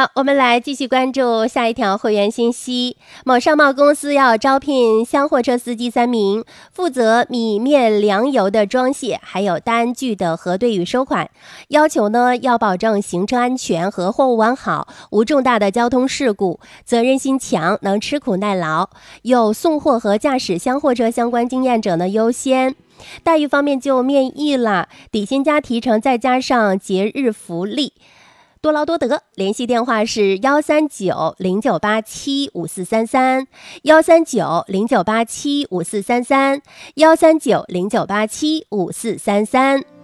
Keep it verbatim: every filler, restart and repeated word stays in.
好，我们来继续关注下一条会员信息。某商贸公司要招聘厢货车司机三名，负责米面粮油的装卸，还有单据的核对与收款。要求呢，要保证行车安全和货物完好，无重大的交通事故，责任心强，能吃苦耐劳。有送货和驾驶厢货车相关经验者呢优先。待遇方面就面议了，底薪加提成，再加上节日福利。多劳多得，联系电话是幺三九零九八七五四三三，幺三九零九八七五四三三，幺三九零九八七五四三三。